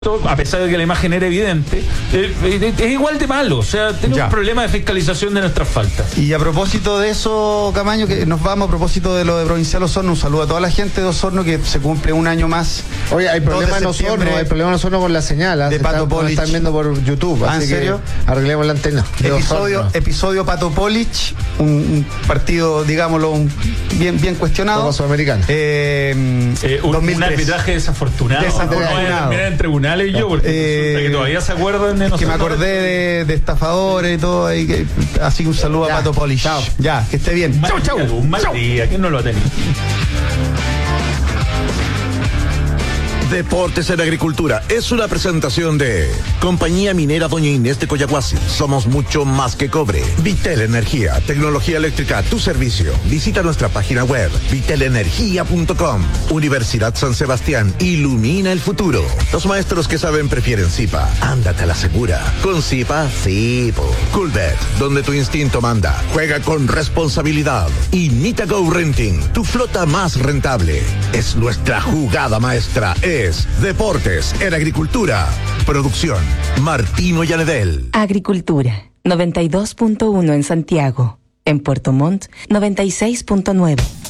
a pesar de que la imagen era evidente, es igual de malo. O sea, tenemos un problema de fiscalización de nuestras faltas. Y a propósito de eso, Camaño, que nos vamos, a propósito de lo de Provincial Osorno, un saludo a toda la gente de Osorno, que se cumple un año más. Oye, hay problema en Osorno, con la señal. De Pato Polich. Están viendo por YouTube. ¿En serio? Arreglemos la antena. Episodio Pato Polich, un partido, digámoslo, bien cuestionado. Como Sudamericano. Un arbitraje desafortunado. Mira, en tribunales yo, porque resulta que todavía se acuerdan de nosotros. Que me acordé de estafadores y todo. Así que un saludo a Pato Polich. Chao. Ya, que esté bien. Chau. Un mal día, ¿quién no lo ha tenido? Deportes en Agricultura es una presentación de Compañía Minera Doña Inés de Coyahuasi. Somos mucho más que cobre. Vitel Energía, tecnología eléctrica a tu servicio. Visita nuestra página web vitelenergia.com. Universidad San Sebastián, ilumina el futuro. Los maestros que saben prefieren Zipa. Ándate a la segura. Con Zipa, sí. Coolbet, donde tu instinto manda. Juega con responsabilidad. Y Nitago Renting, tu flota más rentable. Es nuestra jugada maestra. Deportes en Agricultura. Producción Martino Llanedel. Agricultura 92.1 en Santiago. En Puerto Montt 96.9.